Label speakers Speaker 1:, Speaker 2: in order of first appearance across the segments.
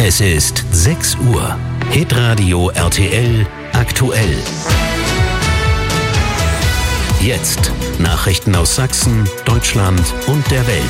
Speaker 1: Es ist 6 Uhr. Hitradio RTL aktuell. Jetzt Nachrichten aus Sachsen, Deutschland und der Welt.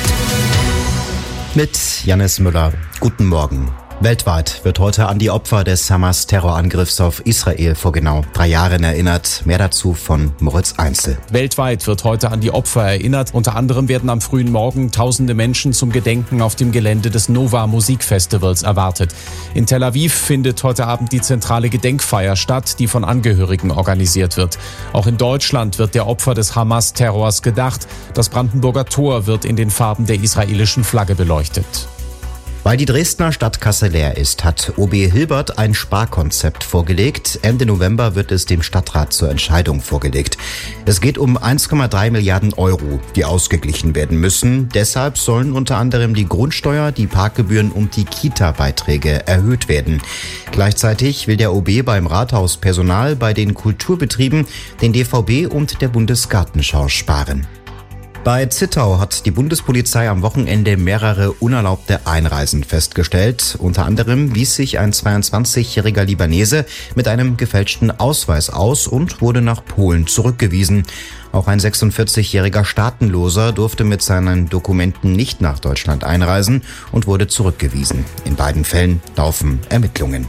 Speaker 2: Mit Jannis Müller. Guten Morgen. Weltweit wird heute an die Opfer des Hamas-Terrorangriffs auf Israel vor genau 3 Jahren erinnert. Mehr dazu von Moritz Einzel.
Speaker 3: Weltweit wird heute an die Opfer erinnert. Unter anderem werden am frühen Morgen tausende Menschen zum Gedenken auf dem Gelände des Nova Musikfestivals erwartet. In Tel Aviv findet heute Abend die zentrale Gedenkfeier statt, die von Angehörigen organisiert wird. Auch in Deutschland wird der Opfer des Hamas-Terrors gedacht. Das Brandenburger Tor wird in den Farben der israelischen Flagge beleuchtet.
Speaker 2: Weil die Dresdner Stadtkasse leer ist, hat OB Hilbert ein Sparkonzept vorgelegt. Ende November wird es dem Stadtrat zur Entscheidung vorgelegt. Es geht um 1,3 Milliarden Euro, die ausgeglichen werden müssen. Deshalb sollen unter anderem die Grundsteuer, die Parkgebühren und die Kita-Beiträge erhöht werden. Gleichzeitig will der OB beim Rathaus Personal bei den Kulturbetrieben, den DVB und der Bundesgartenschau sparen. Bei Zittau hat die Bundespolizei am Wochenende mehrere unerlaubte Einreisen festgestellt. Unter anderem wies sich ein 22-jähriger Libanese mit einem gefälschten Ausweis aus und wurde nach Polen zurückgewiesen. Auch ein 46-jähriger Staatenloser durfte mit seinen Dokumenten nicht nach Deutschland einreisen und wurde zurückgewiesen. In beiden Fällen laufen Ermittlungen.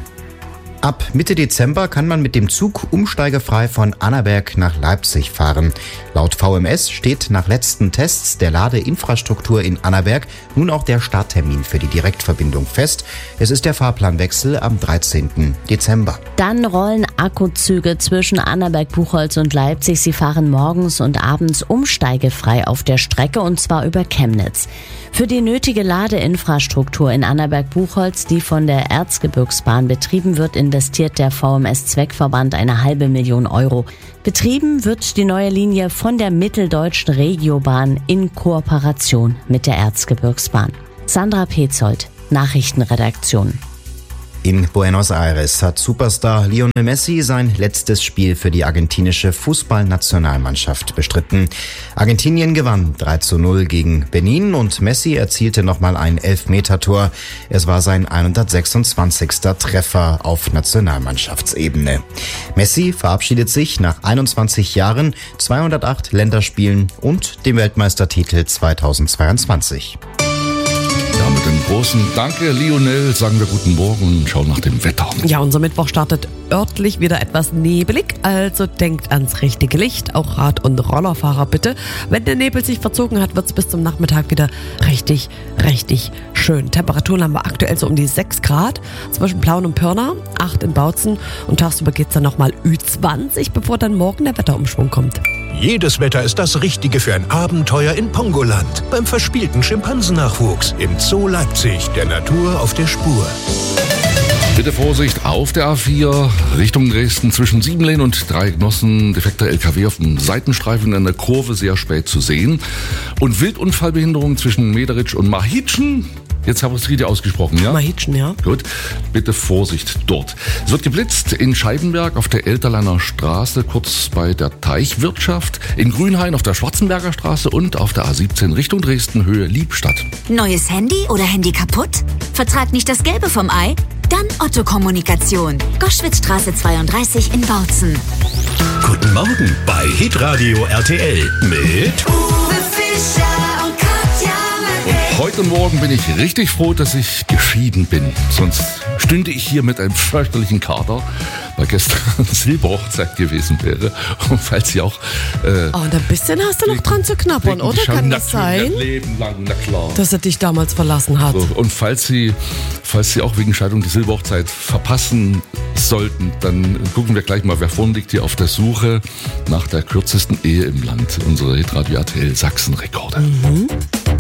Speaker 2: Ab Mitte Dezember kann man mit dem Zug umsteigefrei von Annaberg nach Leipzig fahren. Laut VMS steht nach letzten Tests der Ladeinfrastruktur in Annaberg nun auch der Starttermin für die Direktverbindung fest. Es ist der Fahrplanwechsel am 13. Dezember.
Speaker 4: Dann rollen Akkuzüge zwischen Annaberg-Buchholz und Leipzig. Sie fahren morgens und abends umsteigefrei auf der Strecke, und zwar über Chemnitz. Für die nötige Ladeinfrastruktur in Annaberg-Buchholz, die von der Erzgebirgsbahn betrieben wird, investiert der VMS-Zweckverband eine $500.000 Euro. Betrieben wird die neue Linie von der Mitteldeutschen Regiobahn in Kooperation mit der Erzgebirgsbahn. Sandra Petzold, Nachrichtenredaktion.
Speaker 2: In Buenos Aires hat Superstar Lionel Messi sein letztes Spiel für die argentinische Fußballnationalmannschaft bestritten. Argentinien gewann 3:0 gegen Benin und Messi erzielte nochmal ein Elfmetertor. Es war sein 126. Treffer auf Nationalmannschaftsebene. Messi verabschiedet sich nach 21 Jahren, 208 Länderspielen und dem Weltmeistertitel 2022.
Speaker 5: Ja, mit dem großen Danke, Lionel, sagen wir guten Morgen und schauen nach dem Wetter.
Speaker 6: Ja, unser Mittwoch startet örtlich wieder etwas nebelig, also denkt ans richtige Licht, auch Rad- und Rollerfahrer bitte. Wenn der Nebel sich verzogen hat, wird es bis zum Nachmittag wieder richtig schön. Temperaturen haben wir aktuell so um die 6 Grad zwischen Plauen und Pirna, 8 in Bautzen und tagsüber geht es dann nochmal Ü20, bevor dann morgen der Wetterumschwung kommt.
Speaker 7: Jedes Wetter ist das Richtige für ein Abenteuer in Pongoland. Beim verspielten Schimpansennachwuchs im Zoo Leipzig, der Natur auf der Spur.
Speaker 5: Bitte Vorsicht auf der A4 Richtung Dresden zwischen Siebenlehn und Dreiecknossen. Defekter LKW auf dem Seitenstreifen in der Kurve sehr spät zu sehen. Und Wildunfallbehinderung zwischen Mederitsch und Mahitschen. Jetzt habe ich es richtig ausgesprochen, ja?
Speaker 6: Mahitschen, ja.
Speaker 5: Gut, bitte Vorsicht dort. Es wird geblitzt in Scheibenberg auf der Elterleiner Straße, kurz bei der Teichwirtschaft, in Grünhain auf der Schwarzenberger Straße und auf der A17 Richtung Dresden, Höhe Liebstadt.
Speaker 8: Neues Handy oder Handy kaputt? Vertrag nicht das Gelbe vom Ei? Dann Otto Kommunikation. Goschwitzstraße 32 in Bautzen.
Speaker 1: Guten Morgen bei Hitradio RTL mit
Speaker 8: Uwe Fischer und Katja
Speaker 5: Und heute Morgen bin ich richtig froh, dass ich geschieden bin. Sonst stünde ich hier mit einem fürchterlichen Kater, weil gestern Silberhochzeit gewesen wäre. Und falls Sie auch...
Speaker 6: Und ein bisschen hast du noch dran zu knabbern, oder? Kann das sein?
Speaker 5: Leben lang, na klar.
Speaker 6: Dass er dich damals verlassen hat.
Speaker 5: So, und falls Sie auch wegen Scheidung die Silberhochzeit verpassen sollten, dann gucken wir gleich mal, wer vorn liegt hier auf der Suche nach der kürzesten Ehe im Land. Unsere Hitradio RTL Sachsen-Rekorde.